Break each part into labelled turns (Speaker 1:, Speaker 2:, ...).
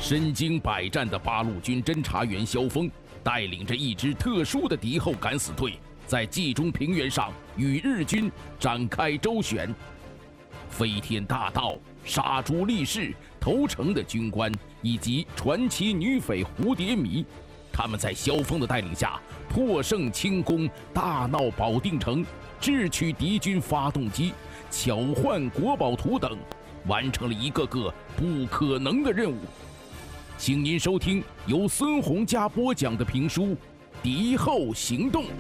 Speaker 1: 身经百战的八路军侦察员萧峰带领着一支特殊的敌后敢死队，在冀中平原上与日军展开周旋。飞天大盗、杀猪力士、投诚的军官以及传奇女匪蝴蝶迷，他们在萧峰的带领下破胜清宫，大闹保定城，智取敌军发动机，巧换国宝图等，完成了一个个不可能的任务。请您收听由孙洪嘉播讲的评书《敌后行动》。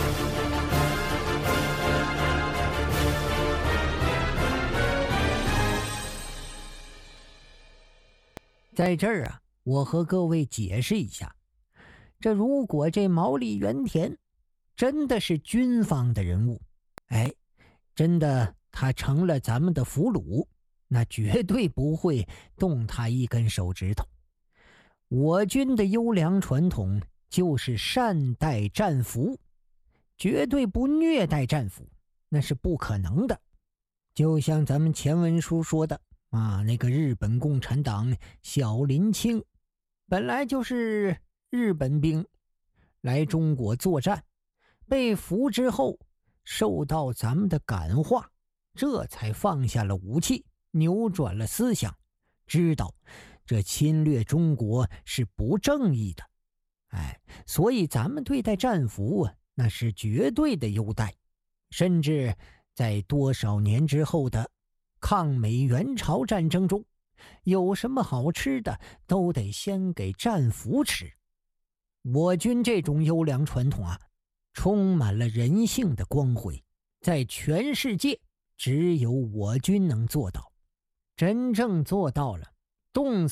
Speaker 2: 在这儿啊，我和各位解释一下，如果这毛利元田真的是军方的人物，真的他成了咱们的俘虏，那绝对不会动他一根手指头。我军的优良传统就是善待战俘，绝对不虐待战俘，那是不可能的。就像咱们前文书说的那个日本共产党小林清本来就是日本兵来中国作战，被俘之后受到咱们的感化，这才放下了武器，扭转了思想，知道这侵略中国是不正义的。所以咱们对待战俘那是绝对的优待，甚至在多少年之后的抗美援朝战争中，有什么好吃的都得先给战俘吃。我军这种优良传统充满了人性的光辉，在全世界只有我军能做到，真正做到了，冻死